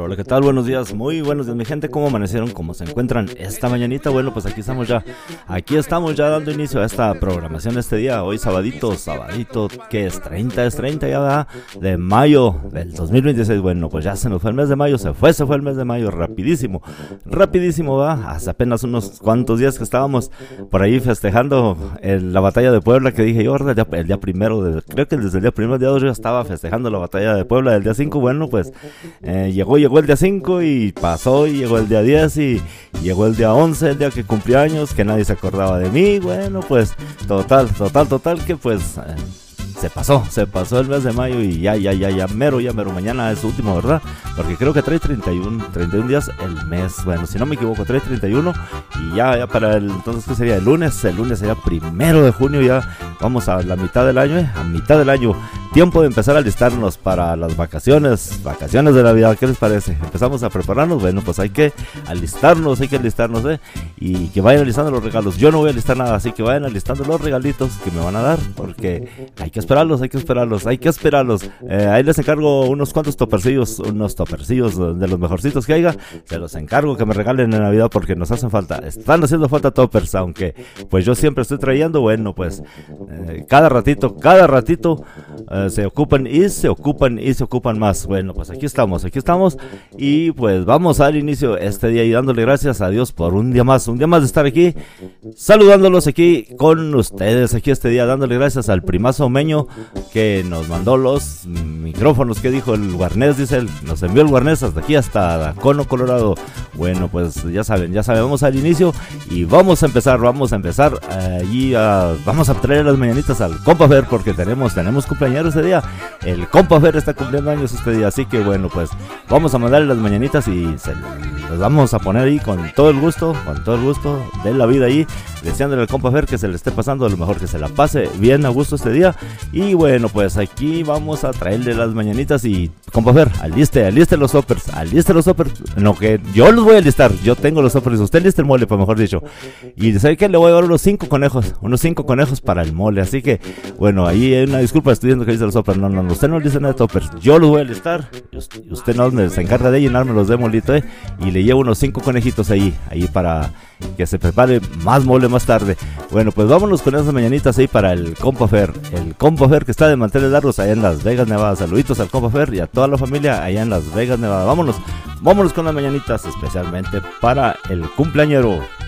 hola, ¿qué tal? Buenos días, muy buenos días mi gente, ¿cómo amanecieron? ¿Cómo se encuentran esta mañanita? Bueno, pues aquí estamos ya dando inicio a esta programación este día, hoy sabadito, que es 30 ya va, de mayo del 2026, bueno, pues ya se nos fue el mes de mayo, se fue el mes de mayo, rapidísimo va, hace apenas unos cuantos días que estábamos por ahí festejando la batalla de Puebla, que dije yo, el día primero, creo que desde el día primero, el día 2 yo estaba festejando la batalla de Puebla del día 5, bueno, pues llegó el día 5 y pasó, y llegó el día 10 y llegó el día 11, el día que cumplí años, que nadie se acordaba de mí, bueno, pues total, que pues se pasó el mes de mayo y ya mero, mañana es su último, ¿verdad? Porque creo que trae 31 días el mes, bueno, si no me equivoco, trae 31 y ya para entonces, ¿qué sería? El lunes sería 1 de junio, ya vamos a la mitad del año, tiempo de empezar a alistarnos para las vacaciones de Navidad, ¿qué les parece? Empezamos a prepararnos, bueno, pues hay que alistarnos, y que vayan alistando los regalos. Yo no voy a alistar nada, así que vayan alistando los regalitos que me van a dar, porque hay que esperarlos. Ahí les encargo unos cuantos topercillos de los mejorcitos que haya. Se los encargo que me regalen en Navidad porque nos hacen falta. Están haciendo falta toppers, aunque pues yo siempre estoy trayendo. Bueno, pues cada ratito se ocupan más. Bueno, pues aquí estamos. Y pues vamos a dar inicio este día y dándole gracias a Dios por un día más de estar aquí, saludándolos aquí con ustedes, aquí este día, dándole gracias al primazo Meño que nos mandó los micrófonos, que dijo el Guarnés, dice él, nos envió el Guarnés hasta aquí, hasta Dacono, Colorado. Bueno, pues ya saben, vamos al inicio y vamos a empezar allí, vamos a traer las mañanitas al compa Fer, porque tenemos cumpleaños este día, el compa Fer está cumpliendo años este día, así que bueno, pues vamos a mandarle las mañanitas y las vamos a poner ahí con todo el gusto de la vida ahí, deseándole al compa Fer que se le esté pasando lo mejor, que se la pase bien a gusto este día. Y bueno, pues aquí vamos a traerle las mañanitas y compa Fer, aliste los toppers, no, que yo los voy a alistar, yo tengo los toppers, usted aliste el mole, pues mejor dicho, y ¿sabe qué? Le voy a dar unos 5 conejos para el mole, así que bueno, ahí hay una disculpa, estoy diciendo que aliste los toppers, no, usted no alista nada de toppers, yo los voy a alistar, usted no se encarga de llenármelos de molito, y le llevo unos 5 conejitos ahí para que se prepare más mole más tarde. Bueno, pues vámonos con esas mañanitas ahí para el compa Fer, que está de manteles largos allá en Las Vegas, Nevada. Saluditos al compa Fer y a toda la familia allá en Las Vegas, Nevada. Vámonos con las mañanitas especialmente para el cumpleañero.